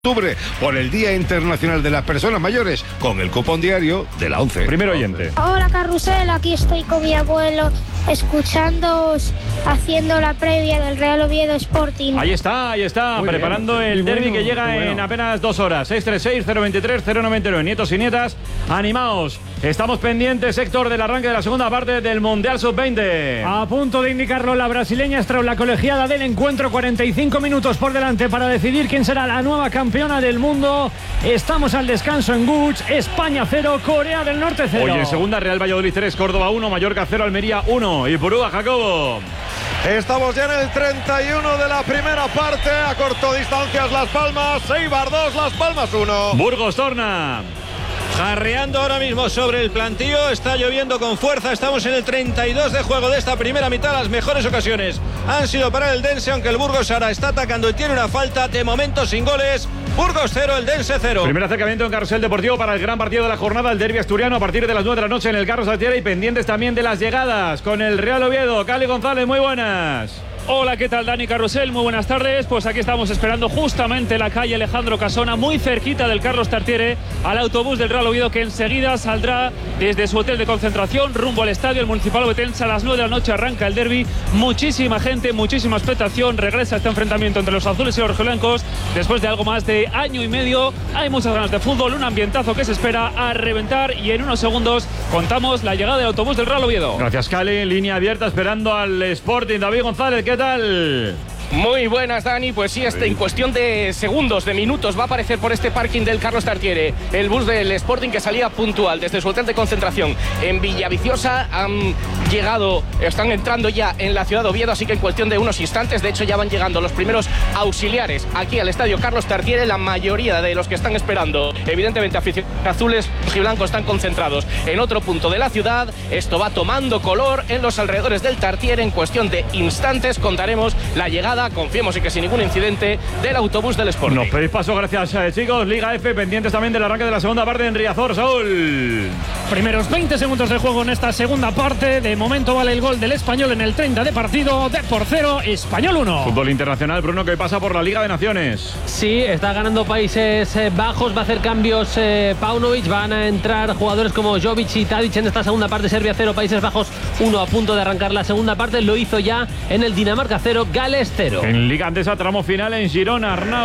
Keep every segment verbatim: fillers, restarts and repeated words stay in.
octubre por el Día Internacional de las Personas Mayores con el cupón diario de la ONCE. Primero oyente. Hola Carrusel, aquí estoy con mi abuelo escuchándoos haciendo la previa del Real Oviedo Sporting. Ahí está, ahí está, muy preparando bien, el derbi bueno, que llega bueno. en apenas dos horas. seis tres seis, cero dos tres, cero nueve nueve. Nietos y nietas, animaos. Estamos pendientes, Héctor, del arranque de la segunda parte del Mundial sub veinte. A punto de indicarlo la brasileña Straub, la colegiada del encuentro. cuarenta y cinco minutos por delante para decidir quién será la nueva campeona del mundo. Estamos al descanso en Guch. España cero, Corea del Norte cero. Hoy en segunda, Real Valladolid tres, Córdoba uno, Mallorca cero, Almería uno. Y Purúa, Jacobo. Estamos ya en el treinta y uno de la primera parte. A corto distancias Las Palmas, Eibar dos, Las Palmas uno. Burgos, Torna. Jarreando ahora mismo sobre el plantío, está lloviendo con fuerza, estamos en el treinta y dos de juego de esta primera mitad. Las mejores ocasiones han sido para el Dense, aunque el Burgos ahora está atacando y tiene una falta, de momento sin goles. Burgos cero, el Dense cero. Primer acercamiento en Carrusel Deportivo para el gran partido de la jornada, el derbi asturiano, a partir de las nueve de la noche en el Carlos Altieri, y pendientes también de las llegadas con el Real Oviedo. Cali González, muy buenas. Hola, ¿qué tal, Dani Carrusel? Muy buenas tardes. Pues aquí estamos esperando justamente la calle Alejandro Casona, muy cerquita del Carlos Tartiere, al autobús del Real Oviedo, que enseguida saldrá desde su hotel de concentración rumbo al estadio, el Municipal Ovetense. A las nueve de la noche arranca el derbi. Muchísima gente, muchísima expectación. Regresa este enfrentamiento entre los azules y los rojiblancos después de algo más de año y medio. Hay muchas ganas de fútbol, un ambientazo que se espera a reventar, y en unos segundos contamos la llegada del autobús del Real Oviedo. Gracias, Cali. Línea abierta esperando al Sporting. David González, ¿qué tal? Muy buenas, Dani. Pues sí, este, en cuestión de segundos, de minutos, va a aparecer por este parking del Carlos Tartiere el bus del Sporting, que salía puntual desde su hotel de concentración en Villaviciosa. Han llegado, están entrando ya en la ciudad de Oviedo, así que en cuestión de unos instantes, de hecho ya van llegando los primeros auxiliares aquí al estadio Carlos Tartiere. La mayoría de los que están esperando, evidentemente aficionados azules y blancos, están concentrados en otro punto de la ciudad. Esto va tomando color en los alrededores del Tartiere. En cuestión de instantes contaremos la llegada, confiemos en que sin ningún incidente, del autobús del Sporting. Nos pedís paso, gracias, eh, chicos. Liga F, pendientes también del arranque de la segunda parte en Riazor. Saúl. Primeros veinte segundos de juego en esta segunda parte. De momento vale el gol del Español en el treinta de partido. De por cero, Español uno. Fútbol internacional, Bruno, que pasa por la Liga de Naciones. Sí, está ganando Países Bajos. Va a hacer cambios eh, Paunovic. Van a entrar jugadores como Jovic y Tadic en esta segunda parte. Serbia cero, Países Bajos uno, a punto de arrancar la segunda parte. Lo hizo ya en el Dinamarca cero, Gales cero. En Liga Andesa, tramo final en Girona, Arnau.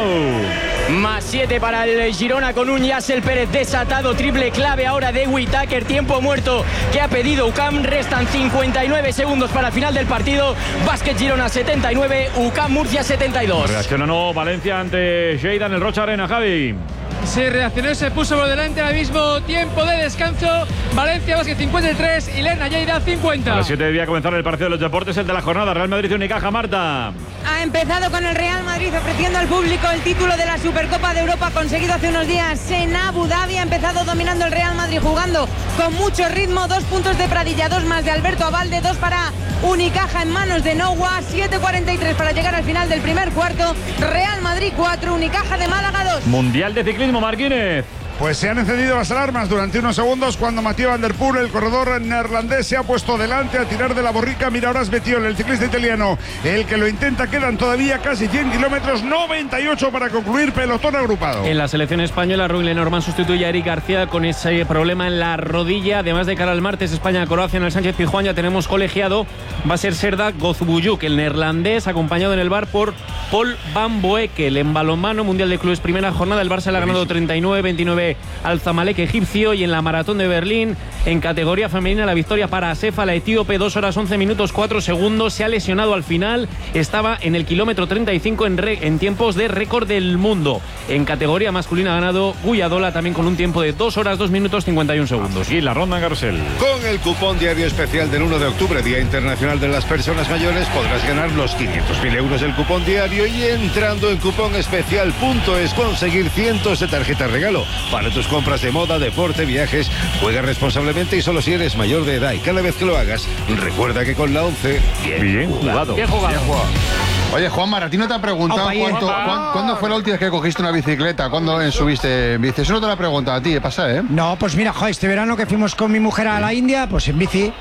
Más siete para el Girona, con un Yassel Pérez desatado. Triple clave ahora de Whittaker. Tiempo muerto que ha pedido U C A M. Restan cincuenta y nueve segundos para el final del partido. Básquet Girona setenta y nueve, U C A M Murcia setenta y dos. Reacciona no Valencia ante Lleida en el Rocha Arena, Javi. Se reaccionó, se puso por delante al mismo tiempo de descanso. Valencia Básquet cincuenta y tres y Lerna Lleida cincuenta. A las siete debía comenzar el partido de los deportes, el de la jornada. Real Madrid y Unicaja, Marta. Ha empezado con el Real Madrid ofreciendo al público el título de la Supercopa de Europa, conseguido hace unos días en Abu Dhabi. Ha empezado dominando el Real Madrid, jugando con mucho ritmo. Dos puntos de Pradilla, dos más de Alberto Abalde, dos para Unicaja en manos de Nowa. siete cuarenta y tres para llegar al final del primer cuarto. Real Madrid cuatro, Unicaja de Málaga dos. Mundial de ciclismo, Marquínez. Pues se han encendido las alarmas durante unos segundos cuando Mathieu van der Poel, el corredor neerlandés, se ha puesto delante a tirar de la borrica. Mira ahora es Bettiol, el ciclista italiano, el que lo intenta. Quedan todavía casi cien kilómetros, noventa y ocho para concluir, pelotón agrupado. En la selección española, Rui Lenormand sustituye a Eric García con ese problema en la rodilla. Además, de cara al martes, España-Croacia en el Sánchez Pizjuán, ya tenemos colegiado. Va a ser Serdar Gozbuyuk, el neerlandés, acompañado en el bar por Paul Van Boekel. En balonmano, Mundial de Clubes, primera jornada, el Barça le ha ganado treinta y nueve veintinueve al Zamalek egipcio. Y en la maratón de Berlín, en categoría femenina, la victoria para Asefa, la etíope, dos horas once minutos cuatro segundos. Se ha lesionado al final, estaba en el kilómetro treinta y cinco en, re, en tiempos de récord del mundo. En categoría masculina ha ganado Guyadola, también con un tiempo de dos horas dos minutos cincuenta y un segundos. Y la ronda en Carrusel. Con el cupón diario especial del uno de octubre, Día Internacional de las Personas Mayores, podrás ganar los quinientos mil euros del cupón diario, y entrando en cuponespecial punto es conseguir cientos de tarjetas regalo para tus compras de moda, deporte, viajes. Juega responsablemente y solo si eres mayor de edad, y cada vez que lo hagas, recuerda que con la ONCE, bien, bien jugado. Bien jugado. Bien jugado. Oye, Juanma, a ti no te ha preguntado cuánto, cuán, cuándo fue la última vez que cogiste una bicicleta, cuándo subiste en bici. Eso no te lo ha preguntado a ti, ¿qué pasa, eh? No, pues mira, joder, este verano que fuimos con mi mujer a la India, pues en bici.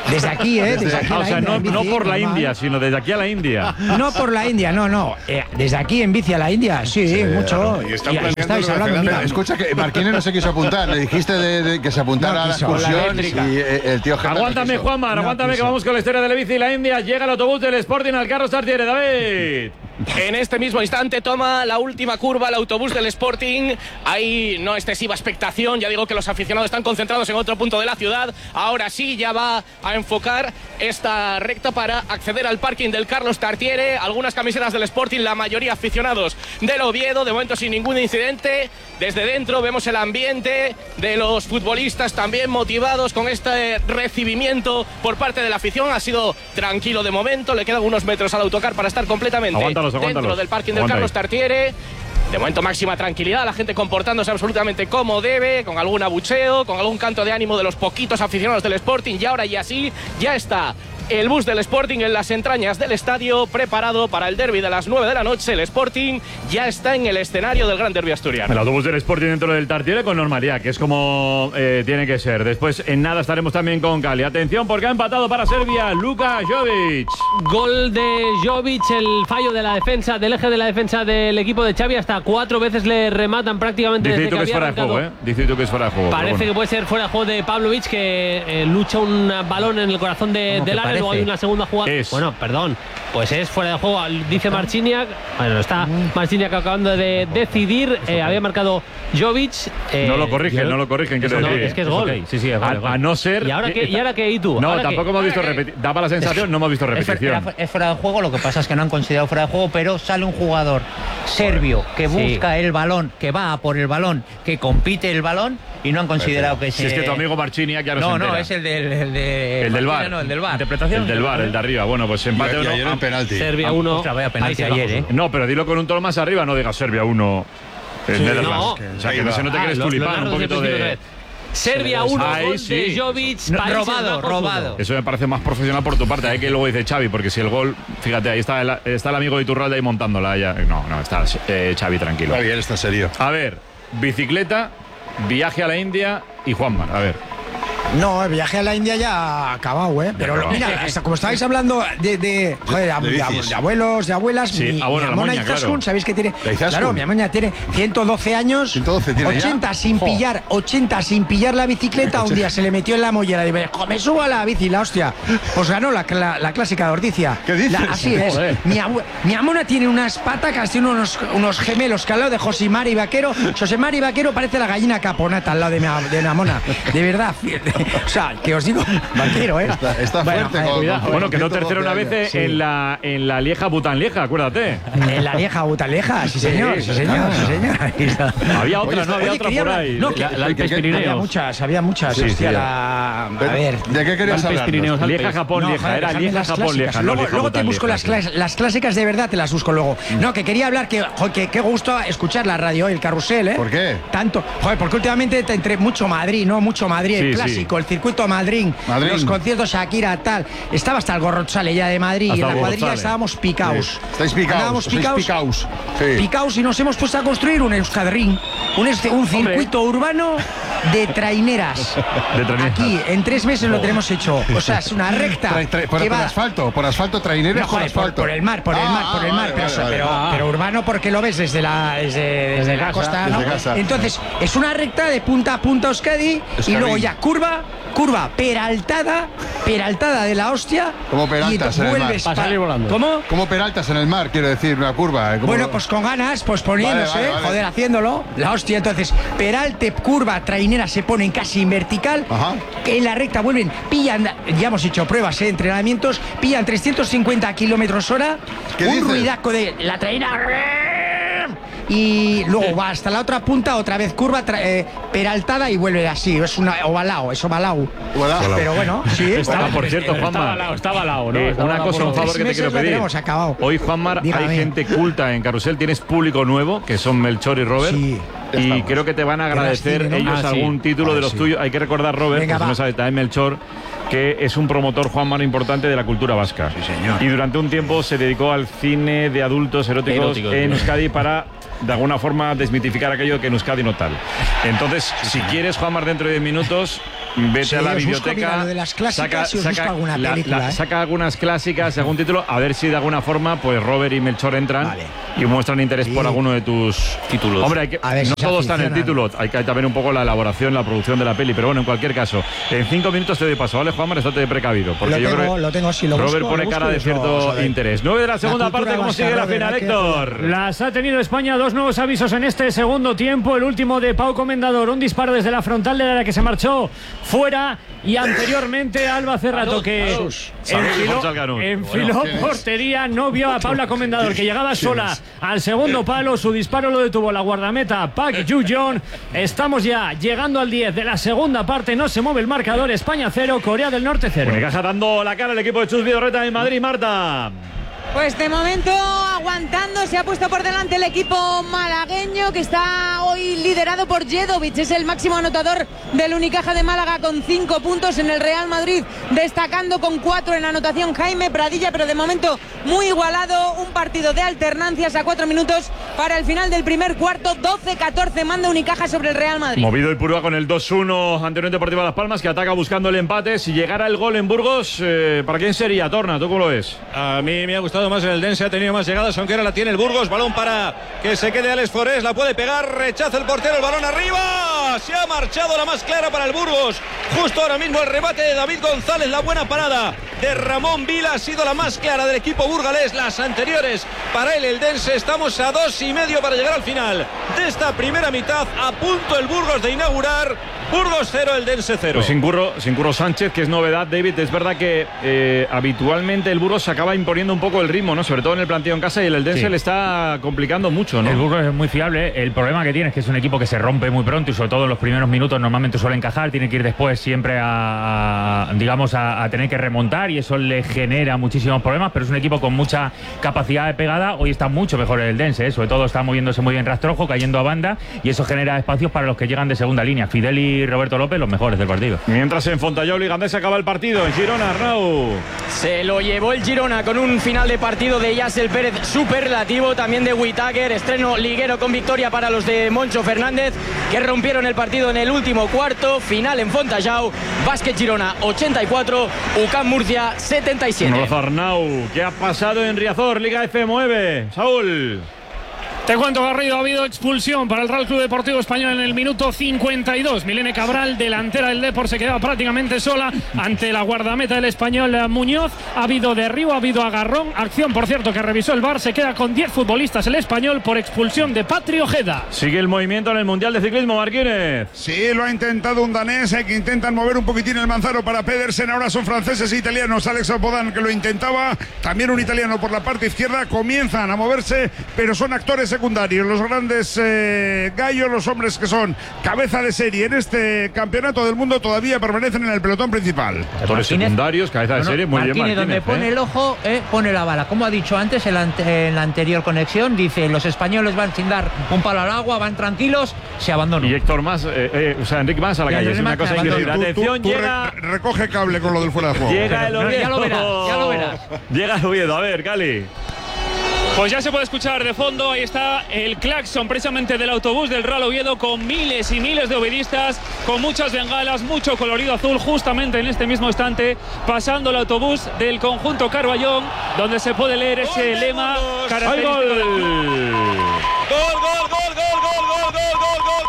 Desde aquí, ¿eh? Desde aquí ah, a la o sea, India, no, en bici, no por la normal. India, sino desde aquí a la India. No por la India, no, no. Eh, desde aquí en bici a la India, sí, Sí, mucho. claro. Y estáis hablando, Pero mira. escucha que Marquines no se quiso apuntar. Le dijiste de, de que se apuntara No a la quiso, excursión la eléctrica. y eh, el tío Geta no Aguántame, quiso. Juanmar, No aguántame quiso. que vamos con la historia de la bici y la India. Llega el autobús del Sporting al Carlos Tartiere, David. En este mismo instante toma la última curva el autobús del Sporting. Hay no excesiva expectación. Ya digo que los aficionados están concentrados en otro punto de la ciudad. Ahora sí, ya va a enfocar esta recta para acceder al parking del Carlos Tartiere. Algunas camisetas del Sporting, la mayoría aficionados del Oviedo. De momento sin ningún incidente. Desde dentro vemos el ambiente de los futbolistas también motivados con este recibimiento por parte de la afición. Ha sido tranquilo de momento. Le quedan unos metros al autocar para estar completamente Aguántalos, dentro aguántalos. del parking del Aguanta Carlos ahí. Tartiere. De momento máxima tranquilidad, la gente comportándose absolutamente como debe, con algún abucheo, con algún canto de ánimo de los poquitos aficionados del Sporting. Y ahora y así ya está el bus del Sporting en las entrañas del estadio, preparado para el derbi de las nueve de la noche. El Sporting ya está en el escenario del Gran Derbi asturiano. El autobús del Sporting dentro del Tartiere con normalidad, que es como eh, tiene que ser. Después en nada estaremos también con Cali. Atención porque ha empatado para Serbia Luka Jovic. Gol de Jovic, el fallo de la defensa, del eje de la defensa del equipo de Xavi. Hasta cuatro veces le rematan prácticamente Dice desde tú que que es había fuera de arrancado. juego, ¿eh? Dice tú que es fuera de juego. Parece pero bueno. que puede ser fuera de juego de Pavlovic, que eh, lucha un balón en el corazón de, ¿Cómo que del área. Luego hay parece? una segunda jugada. Es. Bueno, perdón. Pues es fuera de juego, dice Marciniak. Bueno, está Marciniak acabando de decidir. Eh, había marcado Jovic. eh, No lo corrigen, yo- no lo corrigen, quiero no, decir. es que es gol. ok. Sí, sí, es gol, A, es gol. a no ser. ¿Y ahora qué? ¿Y ahora qué? ¿Y tú? No, ¿Ahora tampoco qué? hemos visto repetición. Daba la sensación, no hemos visto Es, fuera- repetición. era- es fuera de juego, lo que pasa es que no han considerado fuera de juego, pero sale un jugador serbio que Sí. busca el balón, que va a por el balón, que compite el balón y no han considerado que Si se... es que tu amigo Marchiniak ya no, No, se no, entera. es el del... El, de, El del VAR. No, el del VAR. Interpretación. El del bar, el de arriba. Bueno, pues empate Y- y uno. ayer el Ah, penalti. Serbia uno. Ostras, vaya penalti Ahí se ayer, bajó. ¿eh? No, pero dilo con un tono más arriba, no digas Serbia uno. En Netherlands. no. O sea, que no se note que Ah, eres los- los tulipán, un narros poquito de principio de. otra vez. Serbia uno, Ahí gol sí. de Jovic. No, Países robado, Bajos robado. uno. Eso me parece más profesional por tu parte. Hay que luego dice Xavi, porque si el gol. Fíjate, ahí está el, está el amigo de Iturralde ahí montándola. Ya. No, no, está eh, Xavi tranquilo. Está bien, está serio. A ver, bicicleta, viaje a la India y Juanma. A ver. No, el viaje a la India ya ha acabado, ¿eh? Pero acabado. mira, hasta como estabais hablando de, de, joder, de, de de- bicis. de abuelos, de abuelas, Sí, mi, ah, bueno, mi la amona moña, Izaskun, claro. ¿sabéis que tiene? La Izaskun. Claro, mi amoña tiene ciento doce años, ciento doce tiene ya. ochenta sin Jo. pillar, ochenta sin pillar la bicicleta, un día se le metió en la mollera y dijo, me subo a la bici, la hostia. Pues ganó la, la, la clásica de Ordicia. ¿Qué dices? La- así es. Joder. Mi, abue- mi amona tiene unas patacas, tiene unos, unos gemelos que al lado de Josimari Vaquero, Josemari Vaquero parece la gallina caponata al lado de mi, a- de mi amona. De verdad. O sea, que os digo, Vaquero, ¿eh? Está, está Bueno, fuerte. joder, con- cuidado, con Bueno, quedó ciento doce tercero una años. vez Sí. en la en la Lieja Bután Lieja, acuérdate. En la vieja Butaleja, sí señor, sí señor, sí señor. Había otra, Oye, ¿no? Había oye, otra quería por hablar- ahí. No, que, La- la Alpes ¿qué- qué- Pirineos. había muchas, había muchas. Sí, hostia, sí, la... Pero, A ver. ¿de qué querías Alpes hablar? Pirineos, Alpes. Lieja, Japón, No, Lieja. joder, Era dejadme Lieja, las Japón, clásicas. Lieja. no Luego, Lieja, luego te Bután, busco Lieja, las, sí. clas- las clásicas de verdad, te las busco luego. No, que quería hablar que, joder, que qué gusto escuchar la radio, el carrusel, ¿eh? ¿Por qué? Tanto. Joder, porque últimamente te entre mucho Madrid, ¿no? Mucho Madrid, el Sí, sí. clásico, el circuito Madrid, Madrid. los conciertos Shakira, tal. Estaba hasta el Gorrochale ya de Madrid Hasta y en el la cuadrilla Gorrochale. estábamos picaos. Sí. Estáis picaos, Andábamos estáis picaos. picaos. Sí. Picaos y nos hemos puesto a construir un Euskadring, un, este- un circuito urbano de traineras. De traineras. Aquí, en tres meses lo tenemos hecho. O sea, es una recta Tra- tra- por, que por va... asfalto, por asfalto, traineros No, por joder, por, asfalto. por el mar, por el Ah, mar, por el ah, mar, vale, pero, vale, vale. pero, Ah, pero urbano porque lo ves desde la, desde, desde Desde la casa, costa, ¿no? desde casa. Entonces, es una recta de punta a punta Euskadi y Euskadi. luego ya curva, curva peraltada, peraltada de la hostia. Como peraltas y en el mar. vuelves Para salir volando. ¿Cómo? Como peraltas en el mar, quiero decir, una curva. ¿eh? Como- Bueno, pues con ganas, pues poniéndose, Vale, vale, vale. joder, haciéndolo. La hostia, entonces, peralte, curva, trainera se ponen casi en vertical. Ajá. Que en la recta vuelven, pillan, ya hemos hecho pruebas, ¿eh? Entrenamientos, pillan trescientos cincuenta kilómetros hora. ¿Qué Un dices? ruidaco de la trainera. Y luego va hasta la otra punta, otra vez curva, tra- eh, peraltada y vuelve así. Es una ovalao, es ovalao. Ovalao. Pero bueno, sí. Ah, por cierto, Estaba al Juanma. lado, estaba al lado, ¿no? eh, Estaba una al lado cosa, por un los- favor que te meses quiero la pedir. tenemos acabado. Hoy, Juanmar, Dígame. hay gente culta en Carrusel. Tienes público nuevo, que son Melchor y Robert. Sí. Y creo que te van a agradecer Qué lástima, ¿no? ellos Ah, sí. algún título Vale, de los sí. tuyos. Hay que recordar, Robert, Venga, pues va. no sabes, también Melchor, que es un promotor, Juanmar, importante de la cultura vasca. Sí, señor. Y durante un tiempo se dedicó al cine de adultos eróticos Eróticos, en sí. Euskadi para, de alguna forma, desmitificar aquello que en Euskadi no tal. Entonces, si quieres, Juanmar, dentro de diez minutos, vete Sí, a la os busco, biblioteca. mira, lo de las clásicas, y os busco alguna la- película, la- ¿eh? saca algunas clásicas, algún título, a ver si de alguna forma pues Robert y Melchor entran y muestran interés por alguno de tus títulos. Hombre, hay que- A ver si no se todo está en el aficionan. título, hay que también un poco la elaboración, la producción de la peli, pero bueno, en cualquier caso, en cinco minutos te doy paso, ¿vale, Juanma? Estate precavido, porque Lo yo tengo, creo que lo tengo, si lo Robert busco, pone lo cara busco de y os lo- cierto os lo doy. interés. nueve de la segunda cultura parte, ¿cómo vasca, sigue la Robert, final, hay que Héctor? Las ha tenido España, dos nuevos avisos en este segundo tiempo. El último de Pau Comendador, un disparo desde la frontal de la que se marchó fuera. Y anteriormente Alba Cerrato, que enfiló, enfiló portería, no vio a Paula Comendador, que llegaba sola al segundo palo. Su disparo lo detuvo la guardameta Park Ju-yeon. Estamos ya llegando al diez de la segunda parte. No se mueve el marcador. España cero, Corea del Norte cero. Unicaja dando la cara al equipo de Chus Vidorreta en Madrid, Marta. Pues de momento aguantando, se ha puesto por delante el equipo malagueño, que está hoy liderado por Jedovic, es el máximo anotador del Unicaja de Málaga con cinco puntos. En el Real Madrid destacando con cuatro en anotación Jaime Pradilla, pero de momento muy igualado, un partido de alternancias a cuatro minutos para el final del primer cuarto. Doce catorce manda Unicaja sobre el Real Madrid. Movido y Purúa con el dos uno ante Unión Deportiva Las Palmas, que ataca buscando el empate. Si llegara el gol en Burgos, eh, ¿para quién sería? Torna, ¿tú cómo lo ves? A mí me ha gustado más el Dense, ha tenido más llegadas, aunque ahora la tiene el Burgos. Balón para que se quede Alex Forés, la puede pegar, rechaza el portero, el balón arriba. Se ha marchado la más clara para el Burgos. Justo ahora mismo el remate de David González, la buena parada de Ramón Vila ha sido la más clara del equipo burgalés. Las anteriores para él, el Dense. Estamos a dos y medio para llegar al final de esta primera mitad. A punto el Burgos de inaugurar. Burgos cero, el Dense cero. Pues sin Curro, sin Curro Sánchez, que es novedad, David. Es verdad que eh, habitualmente el Burgos se acaba imponiendo un poco el ritmo, ¿no? Sobre todo en el planteo en casa, y el Eldense Sí. le está complicando mucho, ¿no? El Burgos es muy fiable. El problema que tiene es que es un equipo que se rompe muy pronto y sobre todo en los primeros minutos normalmente suele encajar. Tiene que ir después siempre a, a, digamos, a, a tener que remontar y eso le genera muchísimos problemas, pero es un equipo con mucha capacidad de pegada. Hoy está mucho mejor el Eldense, ¿eh? Sobre todo está moviéndose muy bien Rastrojo, cayendo a banda, y eso genera espacios para los que llegan de segunda línea. Fidel y Roberto López, los mejores del partido. Mientras en Fontalló y Gandés acaba el partido. En Girona, Arnau. Se lo llevó el Girona con un final de partido de Yasel Pérez superlativo, también de Whittaker, estreno liguero con victoria para los de Moncho Fernández, que rompieron el partido en el último cuarto. Final en Fontallao, Básquet Girona ochenta y cuatro, U C A M Murcia setenta y siete. Un abrazo, Arnau. ¿Qué ha pasado en Riazor? Liga F nueve. Saúl. Te cuento, Garrido, ha habido expulsión para el Real Club Deportivo Español en el minuto cincuenta y dos. Milene Cabral, delantera del Depor, se quedaba prácticamente sola ante la guardameta del Español Muñoz. Ha habido derribo, ha habido agarrón. Acción, por cierto, que revisó el V A R. Se queda con diez futbolistas el Español por expulsión de Patri Ojeda. Sigue el movimiento en el Mundial de Ciclismo, Marquínez. Sí, lo ha intentado un danés, eh, que intentan mover un poquitín el manzano para Pedersen. Ahora son franceses e italianos. Alex Opodan, que lo intentaba. También un italiano por la parte izquierda. Comienzan a moverse, pero son actores secundarios. Los grandes eh, gallos, los hombres que son cabeza de serie en este campeonato del mundo, todavía permanecen en el pelotón principal. Actores secundarios, cabeza de No, no, serie, muy bien, Martínez, Martínez. donde pone ¿eh? el ojo, eh, pone la bala. Como ha dicho antes en la, ante- en la anterior conexión, dice: los españoles van sin dar un palo al agua, van tranquilos, se abandonan. Y Héctor Mas, eh, eh, o sea, Enrique Mas a la Y calle. Enrique Es una Mas cosa se increíble. abandona. Atención, Tú llega. re- recoge cable con lo del fuera de juego. Llega el No, Oviedo. ya lo verás, ya lo verás. Llega el Oviedo. A ver, Cali. Pues ya se puede escuchar de fondo, ahí está el claxon precisamente del autobús del Real Oviedo, con miles y miles de ovidistas, con muchas bengalas, mucho colorido azul, justamente en este mismo instante, pasando el autobús del conjunto Carballón, donde se puede leer ese lema característico. ¡Gol! de- Gol, gol, gol, gol, gol, gol, gol, gol, gol,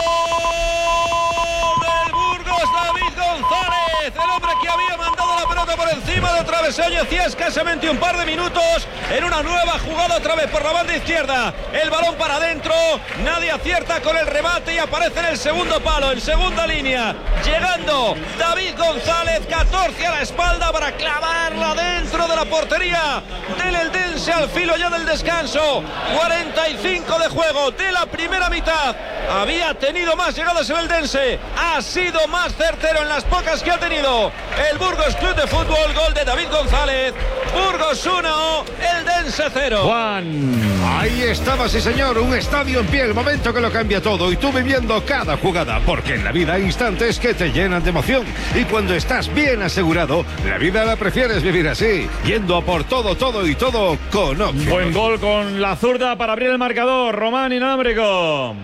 gol del Burgos, David González, el hombre que había mandado la pelota por encima del travesaño hacía escasamente un par de minutos, en una nueva jugada otra vez por la banda izquierda, el balón para adentro, nadie acierta con el remate y aparece en el segundo palo, en segunda línea, llegando David González, catorce a la espalda para clavarla dentro de la portería del Eldense al filo ya del descanso. Cuarenta y cinco de juego de la primera mitad. Había tenido más llegadas el Eldense, ha sido más certero en las pocas que ha tenido el Burgos Club de Fútbol. Gol de David González. Burgos uno, Eldense cero. Juan. Ahí estaba, sí señor, un estadio en pie, el momento que lo cambia todo, y tú viviendo cada jugada, porque en la vida hay instantes que te llenan de emoción, y cuando estás bien asegurado, la vida la prefieres vivir así, yendo a por todo, todo y todo con Opción. Buen gol con la zurda para abrir el marcador. Román Inalámbrico.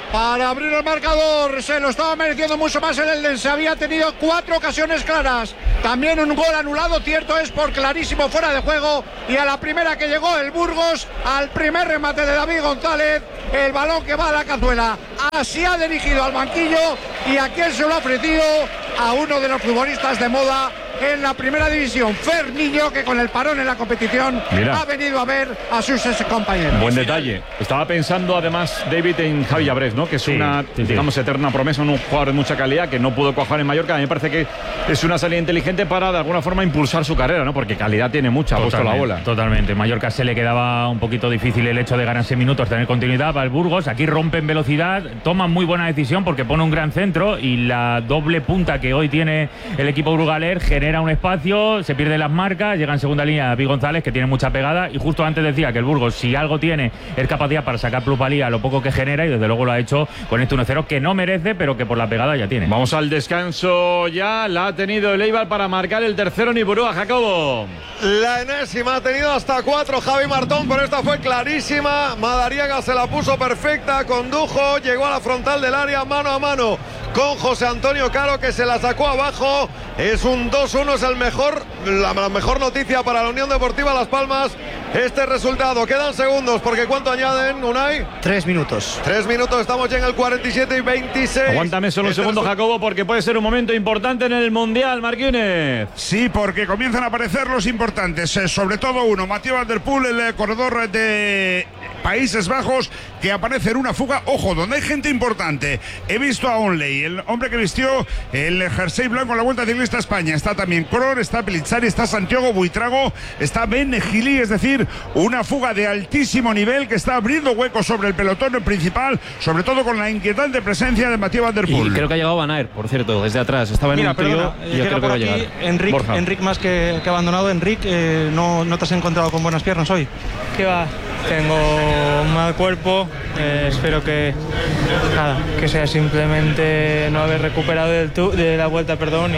para abrir el marcador. Se lo estaba mereciendo mucho más el Eldense. Había tenido cuatro ocasiones claras. También un gol anulado, cierto es, por clarísimo fuera de juego. Y a la primera que llegó el Burgos, al primer remate de David González, el balón que va a la cazuela. Así ha dirigido al banquillo. ¿Y a quién se lo ha ofrecido? A uno de los futbolistas de moda en la primera división, Fer Niño, que con el parón en la competición Mira. ha venido a ver a sus compañeros. Buen detalle. Estaba pensando además David en Javi Llabrés, ¿no? Que es sí, una, sí, digamos, sí. eterna promesa, un jugador de mucha calidad que no pudo cuajar en Mallorca. A mí me parece que es una salida inteligente para de alguna forma impulsar su carrera, ¿no? Porque calidad tiene mucha, ha puesto la bola. Totalmente. Mallorca se le quedaba un poquito difícil el hecho de ganarse minutos, tener continuidad para el Burgos. Aquí rompen velocidad, toman muy buena decisión porque pone un gran centro y la doble punta que hoy tiene el equipo burgaler genera un espacio. Se pierden las marcas, llega en segunda línea David González, que tiene mucha pegada, y justo antes decía que el Burgos, si algo tiene, es capacidad para sacar plusvalía a lo poco que genera, y desde luego lo ha hecho con este uno cero que no merece, pero que por la pegada ya tiene. Vamos al descanso ya, la ha tenido el Eibar para marcar el tercero Niburúa, Jacobo. La enésima ha tenido hasta cuatro Javi Martón, pero esta fue clarísima. Madariaga se la puso perfecta, condujo, llegó a la frontal del área mano a mano con José Antonio Caro, que se la sacó abajo. Es un dos uno, es el mejor, la, la mejor noticia para la Unión Deportiva Las Palmas este resultado. Quedan segundos, porque ¿cuánto añaden, Unai? Tres minutos. Tres minutos, estamos ya en el cuarenta y siete y veintiséis. Aguántame solo un este segundo, Jacobo, porque puede ser un momento importante en el Mundial, Marquínez. Sí, porque comienzan a aparecer los importantes, eh, sobre todo uno, Mathieu Van Der Poel, el eh, corredor de Países Bajos, que aparece en una fuga, ojo, donde hay gente importante. He visto a Onley, el hombre que vistió el jersey blanco en la Vuelta Ciclista a España. Está también Kror, está Pellizzari, está Santiago Buitrago, está Ben Gili, es decir, una fuga de altísimo nivel que está abriendo huecos sobre el pelotón principal, sobre todo con la inquietante presencia de Mathieu Van Der Poel. Y creo que ha llegado Van Aert, por cierto, desde atrás. Estaba en Mira, un trío y yo creo que va a llegar. Enric, Enric más que, que abandonado. Enric, eh, no, ¿no te has encontrado con buenas piernas hoy? ¿Qué va? Tengo un mal cuerpo, eh, espero que nada, que sea simplemente no haber recuperado del tu, de la vuelta, perdón,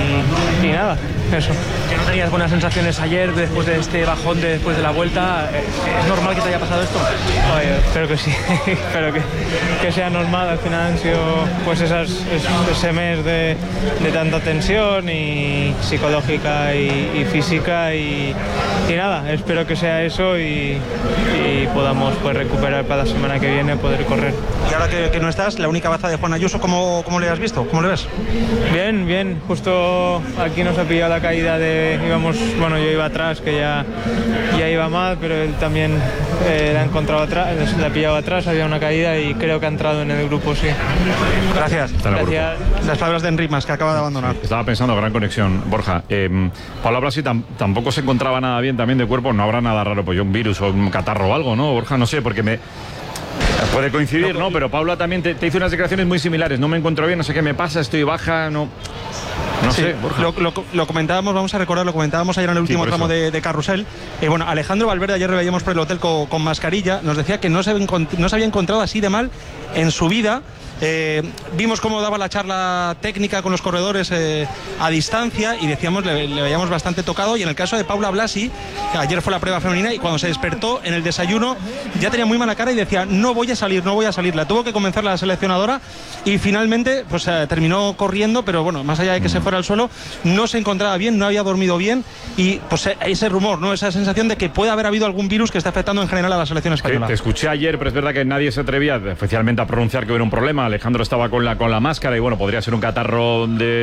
y, y nada, eso. ¿Que no tenías buenas sensaciones ayer después de este bajón de, después de la vuelta? ¿Es normal que te haya pasado esto? Oye, espero que sí, espero que, que sea normal. Al final han sido pues esas, ese mes de, de tanta tensión y psicológica y, y física y, y nada, espero que sea eso y y podamos pues recuperar para la semana que viene, poder correr. Y ahora que, que no estás, la única baza de Juan Ayuso, ¿cómo, cómo le has visto? ¿Cómo le ves? Bien, bien, justo aquí nos ha pillado la caída de, íbamos, bueno, yo iba atrás, que ya, ya iba mal, pero él también eh, la ha encontrado atrás, la ha pillado atrás, había una caída y creo que ha entrado en el grupo, sí. Gracias. Gracias. Las palabras de Enric Mas, que acaba de abandonar. Estaba pensando, gran conexión, Borja. Eh, Pablo Blasi tam, tampoco se encontraba nada bien también de cuerpo, no habrá nada raro, pues yo un virus o un catarro o algo, ¿no, Borja? No sé, porque me... Puede coincidir, ¿no? Pero Paula también te, te hizo unas declaraciones muy similares. No me encuentro bien, no sé qué me pasa, estoy baja, no... No sí, sé, Borja. Lo, lo, lo comentábamos, vamos a recordar, lo comentábamos ayer en el último sí, tramo de, de Carrusel. Eh, bueno, Alejandro Valverde, ayer lo veíamos por el hotel con, con mascarilla, nos decía que no se, no se había encontrado así de mal en su vida. Eh, vimos cómo daba la charla técnica con los corredores eh, a distancia y decíamos, le, le veíamos bastante tocado. Y en el caso de Paula Blasi, ayer fue la prueba femenina y cuando se despertó en el desayuno ya tenía muy mala cara y decía, no voy a salir, no voy a salir. La tuvo que convencer la seleccionadora y finalmente pues eh, terminó corriendo, pero bueno, más allá de que se fuera al suelo, no se encontraba bien, no había dormido bien y pues ese rumor, ¿no? Esa sensación de que puede haber habido algún virus que está afectando en general a la selección española. Te, te escuché ayer, pero es verdad que nadie se atrevía oficialmente a pronunciar que hubiera un problema. Alejandro estaba con la, con la máscara y bueno, podría ser un catarro de,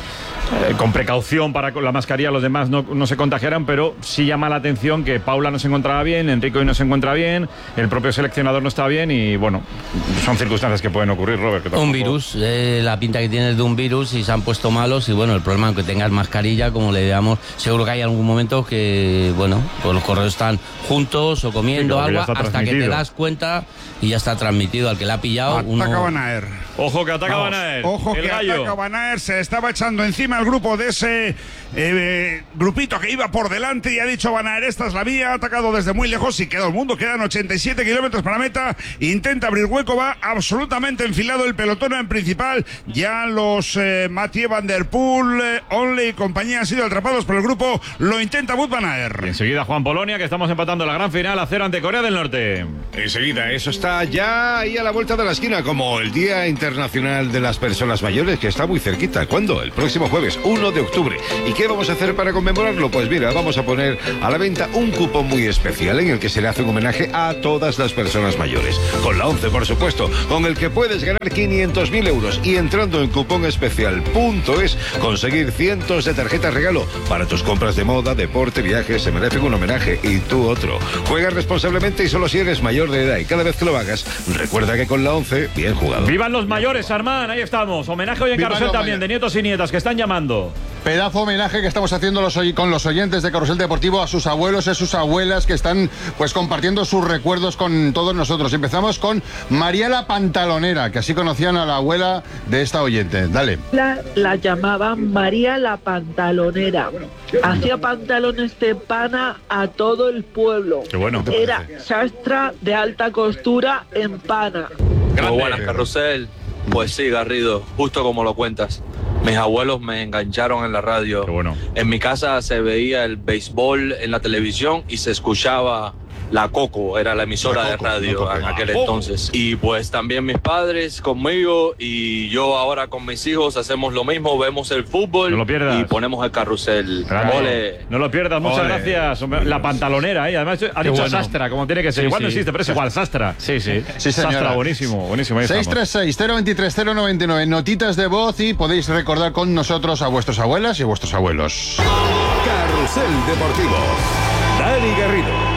eh, con precaución para con la mascarilla, los demás no, no se contagiaran, pero sí llama la atención que Paula no se encontraba bien, Enrique hoy no se encuentra bien, el propio seleccionador no está bien y bueno, son circunstancias que pueden ocurrir, Robert. Que tampoco... Un virus, eh, la pinta que tienes de un virus y se han puesto malos y bueno, el problema es que tengas mascarilla, como le digamos, seguro que hay algún momento que bueno, pues los corredores están juntos o comiendo sí, algo hasta que te das cuenta y ya está transmitido al que la ha pillado. Ataca uno... Van Aert. Ojo que ataca Van Aert. Ojo el que gallo. ataca Van Aert, se estaba echando encima al grupo de ese eh, grupito que iba por delante y ha dicho Van Aert, esta es la vía, ha atacado desde muy lejos y queda el mundo, quedan ochenta y siete kilómetros para meta, intenta abrir hueco, va absolutamente enfilado el pelotón en principal, ya los eh, Mathieu Van Der Poel, eh, Onley y compañía han sido atrapados por el grupo, lo intenta Wout Van Aert. Y enseguida Juan Polonia, que estamos empatando la gran final a cero ante Corea del Norte. Enseguida, eso está ya ahí a la vuelta de la esquina, como el Día Internacional de las Personas Mayores, que está muy cerquita. ¿Cuándo? El próximo jueves, uno de octubre. ¿Y qué vamos a hacer para conmemorarlo? Pues mira, vamos a poner a la venta un cupón muy especial en el que se le hace un homenaje a todas las personas mayores. Con la ONCE, por supuesto, con el que puedes ganar quinientos mil euros y entrando en cupón especial punto es conseguir cientos de tarjetas regalo para tus compras de moda, deporte, viajes. Se merecen un homenaje y tú otro. Juega responsablemente y solo si eres mayor de edad, y cada vez que lo hagas, recuerda que con la ONCE, bien jugado. ¡Vivan los mayores, Armán! Ahí estamos. Homenaje hoy en Carrusel también, de nietos y nietas que están llamando. Pedazo homenaje que estamos haciendo los, con los oyentes de Carrusel Deportivo a sus abuelos y a sus abuelas que están pues compartiendo sus recuerdos con todos nosotros. Empezamos con María la Pantalonera, que así conocían a la abuela de esta oyente. Dale. La, la llamaban María la Pantalonera. Hacía pantalones de pana a todo el pueblo. Qué bueno. Era sastra de alta costura en pana. Muy buenas, Carrusel. Pues sí, Garrido, justo como lo cuentas. Mis abuelos me engancharon en la radio. Qué bueno. En mi casa se veía el béisbol en la televisión y se escuchaba La Coco, era la emisora la Coco, de radio en aquel oh. entonces. Y pues también mis padres conmigo y yo ahora con mis hijos hacemos lo mismo, vemos el fútbol no lo pierdas. Y ponemos el carrusel. Ole. No lo pierdas, muchas Ole. gracias. La Pantalonera, ¿eh? Además ha dicho bueno. Sastra, como tiene que ser. Sí, igual sí. no existe, pero es igual, Sastra. Sí, sí. sí Sastra, buenísimo, buenísimo. seis tres seis, cero veintitrés, cero noventa y nueve, notitas de voz y podéis recordar con nosotros a vuestras abuelas y a vuestros abuelos. Carrusel Deportivo. Dani Garrido.